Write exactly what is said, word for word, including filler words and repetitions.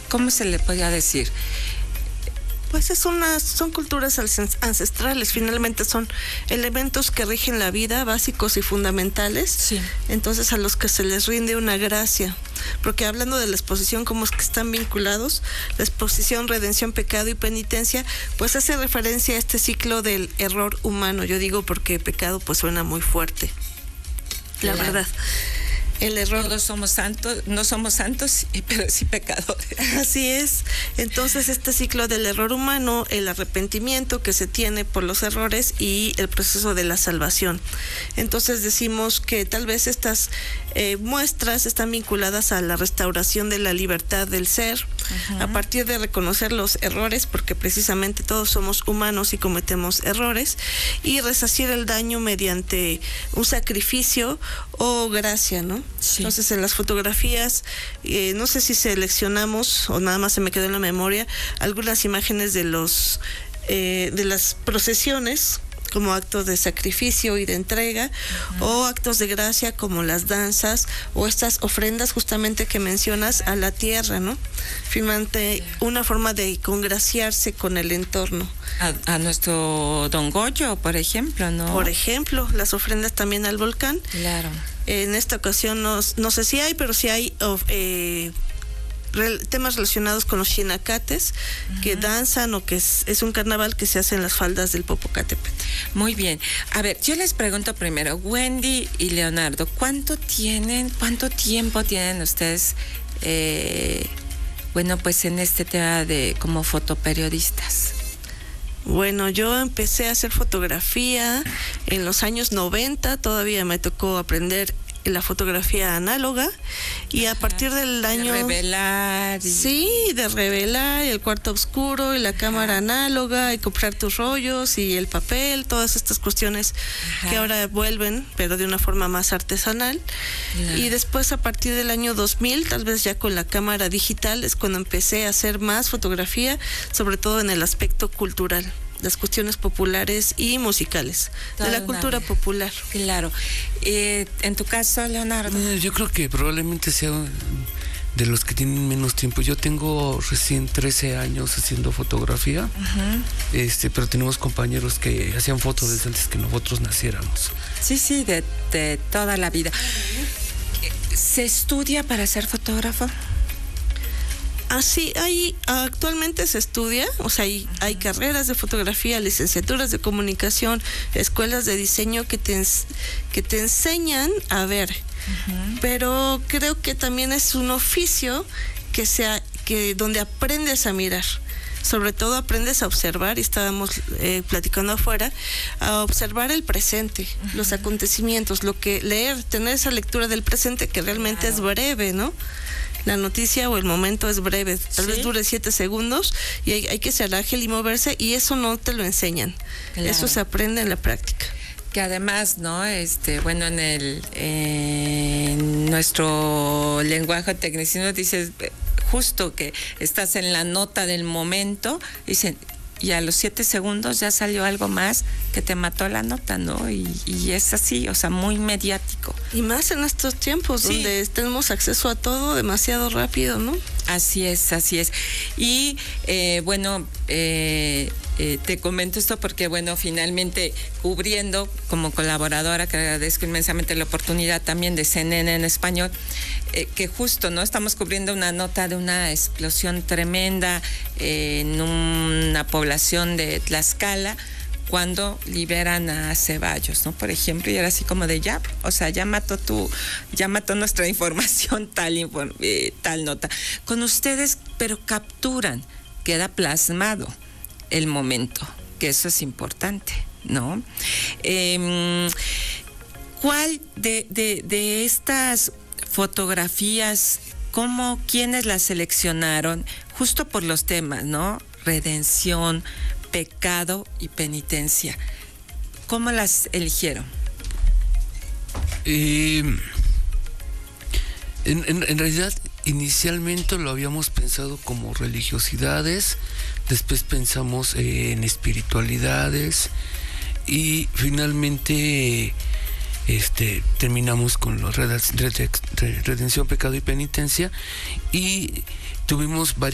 ¿cómo se le podría decir? Pues es una, son culturas ancestrales, finalmente son elementos que rigen la vida, básicos y fundamentales, sí. Entonces a los que se les rinde una gracia, porque hablando de la exposición, cómo es que están vinculados, la exposición, redención, pecado y penitencia, pues hace referencia a este ciclo del error humano, yo digo porque pecado pues suena muy fuerte, la claro. verdad. El error. Todos somos santos, no somos santos, pero sí pecadores. Así es. Entonces, este ciclo del error humano, el arrepentimiento que se tiene por los errores y el proceso de la salvación. Entonces, decimos que tal vez estas eh, muestras están vinculadas a la restauración de la libertad del ser, uh-huh. a partir de reconocer los errores, porque precisamente todos somos humanos y cometemos errores, y resarcir el daño mediante un sacrificio o gracia, ¿no? Sí. Entonces en las fotografías, eh, no sé si seleccionamos o nada más se me quedó en la memoria algunas imágenes de los eh, de las procesiones como actos de sacrificio y de entrega, uh-huh. o actos de gracia como las danzas o estas ofrendas justamente que mencionas a la tierra, ¿no? Finalmente una forma de congraciarse con el entorno. A, a nuestro Don Goyo, por ejemplo, ¿no? Por ejemplo, las ofrendas también al volcán. Claro. En esta ocasión no, no sé si hay, pero sí hay eh, re, temas relacionados con los xinacates, uh-huh. que danzan o que es, es un carnaval que se hace en las faldas del Popocatépetl. Muy bien. A ver, yo les pregunto primero, Wendy y Leonardo, ¿cuánto tienen, cuánto tiempo tienen ustedes, eh, bueno, pues en este tema de como fotoperiodistas? Bueno, yo empecé a hacer fotografía en los años noventa, todavía me tocó aprender la fotografía análoga y a partir del año... De revelar. Y... Sí, de revelar, y el cuarto oscuro, y la Ajá. cámara análoga, y comprar tus rollos, y el papel, todas estas cuestiones Ajá. que ahora vuelven, pero de una forma más artesanal. Claro. Y después a partir del año dos mil, tal vez ya con la cámara digital, es cuando empecé a hacer más fotografía, sobre todo en el aspecto cultural, las cuestiones populares y musicales, Toda de la cultura vida. popular. Claro. Eh, en tu caso, Leonardo. Eh, yo creo que probablemente sea de los que tienen menos tiempo. Yo tengo recién trece años haciendo fotografía, uh-huh. este, pero tenemos compañeros que hacían fotos desde antes que nosotros naciéramos. Sí, sí, de, de toda la vida. ¿Se estudia para ser fotógrafo? Así, hay, actualmente se estudia, o sea, hay, hay carreras de fotografía, licenciaturas de comunicación, escuelas de diseño que te, que te enseñan a ver, uh-huh. pero creo que también es un oficio que sea, que donde aprendes a mirar. Sobre todo aprendes a observar, y estábamos eh, platicando afuera, a observar el presente, uh-huh. los acontecimientos, lo que leer, tener esa lectura del presente que realmente claro. es breve, ¿no? La noticia o el momento es breve, tal ¿Sí? vez dure siete segundos y hay, hay que ser ágil y moverse, y eso no te lo enseñan, claro. eso se aprende en la práctica. Que además, ¿no? Este, bueno, en el eh, en nuestro lenguaje tecnicismo dices justo que estás en la nota del momento, dicen, y a los siete segundos ya salió algo más que te mató la nota, ¿no? Y, y es así, o sea, muy mediático. Y más en estos tiempos, sí. donde tenemos acceso a todo demasiado rápido, ¿no? Así es, así es. Y eh, bueno, eh, eh, te comento esto porque, bueno, finalmente cubriendo como colaboradora, que agradezco inmensamente la oportunidad también de C N N en español, eh, que justo, ¿no? Estamos cubriendo una nota de una explosión tremenda eh, en una población de Tlaxcala, cuando liberan a Ceballos, ¿no? Por ejemplo, y era así como de ya, o sea, ya mató tu, ya mató nuestra información tal, inform, eh, tal nota. Con ustedes, pero capturan, queda plasmado el momento, que eso es importante, ¿no? Eh, ¿Cuál de, de, de estas fotografías, cómo, quiénes las seleccionaron? Justo por los temas, ¿no? Redención, pecado y penitencia. ¿Cómo las eligieron? Eh, en, en, en realidad, inicialmente lo habíamos pensado como religiosidades, después pensamos eh, en espiritualidades y finalmente este, terminamos con los redención, pecado y penitencia, y tuvimos varias